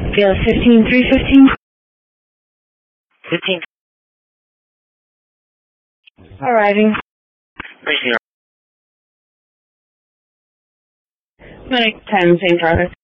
Field 15315. 15. Arriving. Appreciate it. Minute 10, same traffic.